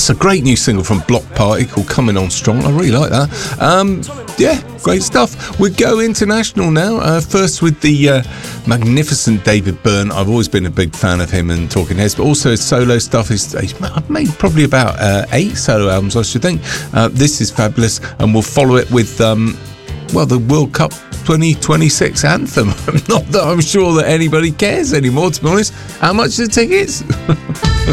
That's a great new single from Block Party called Coming On Strong. I really like that. Yeah, great stuff. We go international now. First with the magnificent David Byrne. I've always been a big fan of him and Talking Heads, but also his solo stuff. I've made probably about 8 solo albums, I should think. This is fabulous, and we'll follow it with the World Cup 2026 anthem. Not that I'm sure that anybody cares anymore, to be honest. How much are the tickets?